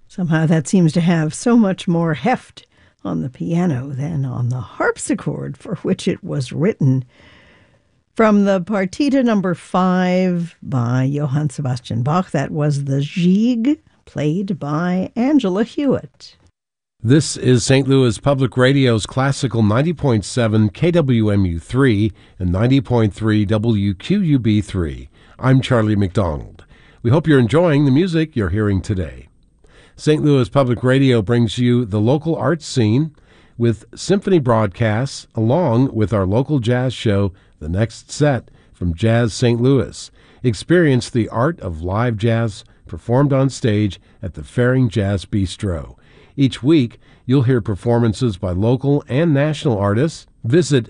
Somehow that seems to have so much more heft on the piano than on the harpsichord for which it was written. From the Partita number 5 by Johann Sebastian Bach, that was the Gigue, played by Angela Hewitt. This is St. Louis Public Radio's classical 90.7 KWMU3 and 90.3 WQUB3. I'm Charlie McDonald. We hope you're enjoying the music you're hearing today. St. Louis Public Radio brings you the local arts scene with symphony broadcasts along with our local jazz show, The Next Set from Jazz St. Louis. Experience the art of live jazz performed on stage at the Faring Jazz Bistro. Each week, you'll hear performances by local and national artists. Visit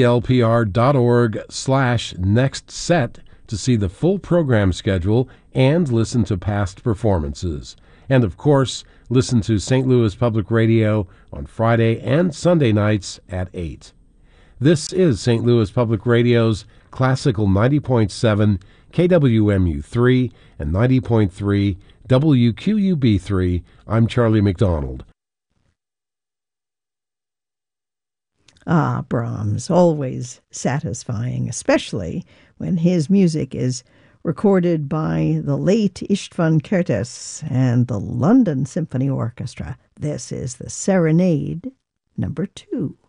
stlpr.org/nextset to see the full program schedule and listen to past performances. And of course, listen to St. Louis Public Radio on Friday and Sunday nights at 8. This is St. Louis Public Radio's classical 90.7 KWMU3 and 90.3 WQUB3. I'm Charlie McDonald. Brahms, always satisfying, especially when his music is recorded by the late István Kertész and the London Symphony Orchestra. This is the Serenade number 2.